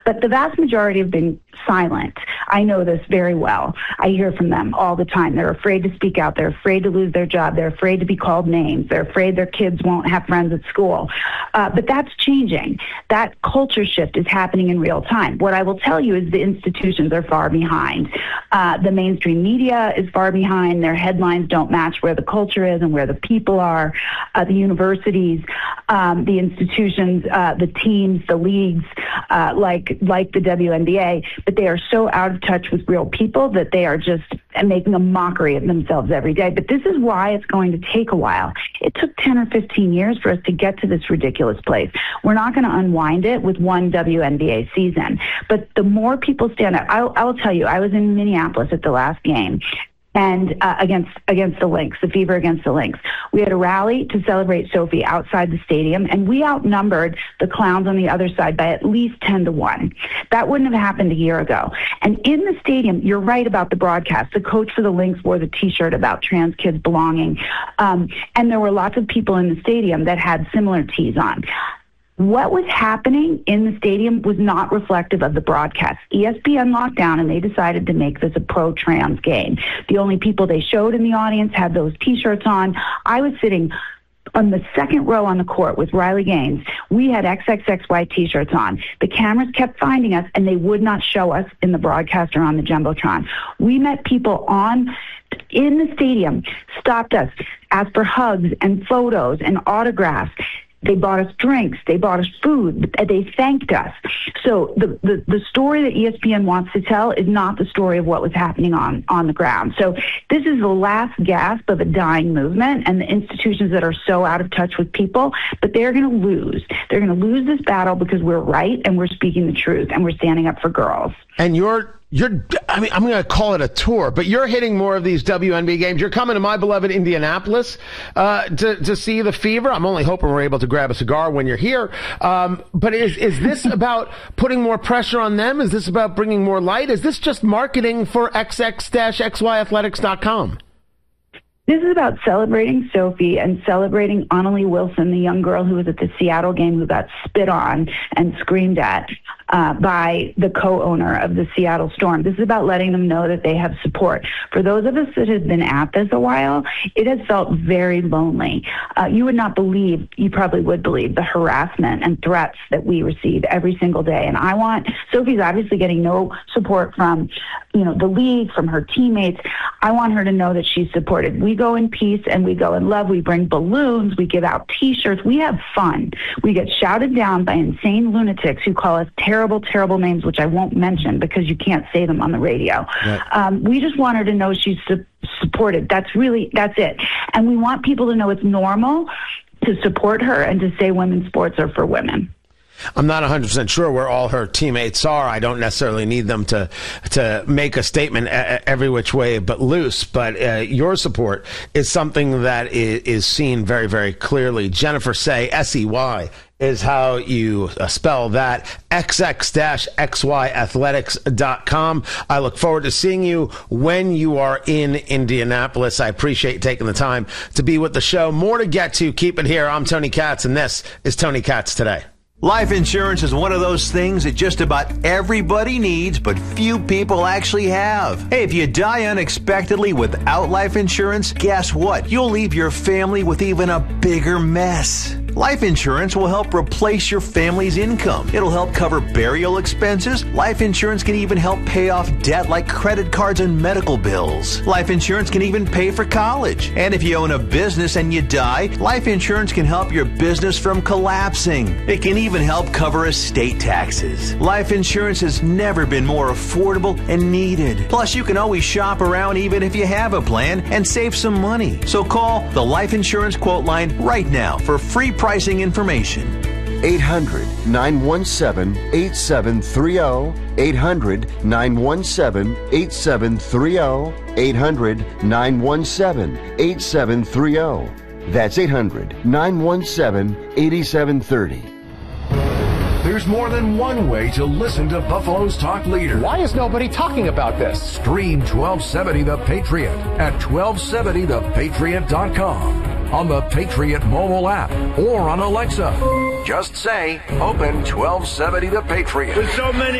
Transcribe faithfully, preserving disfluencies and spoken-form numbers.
But the vast majority have been silent. I know this very well. I hear from them all the time. They're afraid to speak out. They're afraid to lose their job. They're afraid to be called names. They're afraid their kids won't have friends at school. Uh, but that's changing. That culture shift is happening in real time. What I will tell you is the institutions are far behind. Uh, the mainstream media is far behind. Their headlines don't match where the culture is and where the people are. Uh, the universities, um, the institutions, uh, the teams, the leagues, uh, like like the W N B A, but they are so out of touch with real people that they are just making a mockery of themselves every day. But this is why it's going to take a while. It took ten or fifteen years for us to get to this ridiculous place. We're not going to unwind it with one W N B A season. But the more people stand up, I, I will tell you, I was in Minneapolis at the last game, and uh, against against the Lynx, the Fever against the Lynx. We had a rally to celebrate Sophie outside the stadium, and we outnumbered the Clowns on the other side by at least ten to one. That wouldn't have happened a year ago. And in the stadium, you're right about the broadcast. The coach for the Lynx wore the T-shirt about trans kids belonging, um, and there were lots of people in the stadium that had similar tees on. What was happening in the stadium was not reflective of the broadcast. E S P N locked down, and they decided to make this a pro-trans game. The only people they showed in the audience had those T-shirts on. I was sitting on the second row on the court with Riley Gaines. We had X X X Y T-shirts on. The cameras kept finding us, and they would not show us in the broadcast or on the Jumbotron. We met people on in the stadium, stopped us, asked for hugs and photos and autographs. They bought us drinks. They bought us food. They thanked us. So the, the, the story that E S P N wants to tell is not the story of what was happening on, on the ground. So this is the last gasp of a dying movement and the institutions that are so out of touch with people, but they're going to lose. They're going to lose this battle because we're right and we're speaking the truth and we're standing up for girls. And you're You're, I mean, I'm going to call it a tour, but you're hitting more of these W N B A games. You're coming to my beloved Indianapolis uh, to to see the Fever. I'm only hoping we're able to grab a cigar when you're here. Um, but is is this about putting more pressure on them? Is this about bringing more light? Is this just marketing for X X X Y athletics dot com? This is about celebrating Sophie and celebrating Annalie Wilson, the young girl who was at the Seattle game who got spit on and screamed at uh, by the co-owner of the Seattle Storm. This is about letting them know that they have support. For those of us that have been at this a while, it has felt very lonely. Uh, you would not believe, you probably would believe, the harassment and threats that we receive every single day. And I want, Sophie's obviously getting no support from, you know, the league, from her teammates. I want her to know that she's supported. We go in peace and we go in love. We bring balloons. We give out T-shirts. We have fun. We get shouted down by insane lunatics who call us terrible, terrible names, which I won't mention because you can't say them on the radio. Right. Um, we just want her to know she's su- supported. That's really, that's it. And we want people to know it's normal to support her and to say women's sports are for women. I'm not one hundred percent sure where all her teammates are. I don't necessarily need them to to make a statement every which way but loose. But uh, your support is something that is, is seen very, very clearly. Jennifer Sey, S E Y, is how you uh, spell that. X X X Y athletics dot com. I look forward to seeing you when you are in Indianapolis. I appreciate taking the time to be with the show. More to get to. Keep it here. I'm Tony Katz, and this is Tony Katz Today. Life insurance is one of those things that just about everybody needs, but few people actually have. Hey, if you die unexpectedly without life insurance, guess what? You'll leave your family with even a bigger mess. Life insurance will help replace your family's income. It'll help cover burial expenses. Life insurance can even help pay off debt like credit cards and medical bills. Life insurance can even pay for college. And if you own a business and you die, life insurance can help your business from collapsing. It can even help cover estate taxes. Life insurance has never been more affordable and needed. Plus, you can always shop around even if you have a plan and save some money. So call the Life Insurance Quote Line right now for free pricing information. eight hundred, nine one seven, eight seven three zero. eight hundred, nine one seven, eight seven three zero. eight hundred, nine one seven, eight seven three zero. That's eight hundred, nine one seven, eight seven three zero. There's more than one way to listen to Buffalo's talk leader. Why is nobody talking about this? Stream twelve seventy The Patriot at twelve seventy the patriot dot com. on the Patriot mobile app or on Alexa. Just say, open twelve seventy The Patriot. With so many